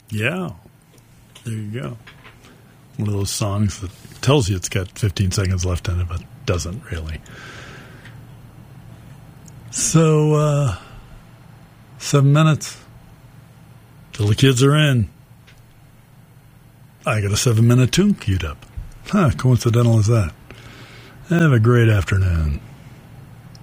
Yeah, there you go. One of those songs that tells you it's got 15 seconds left in it, but doesn't really. So, 7 minutes till the kids are in. I got a 7-minute tune queued up. Coincidental as that. Have a great afternoon.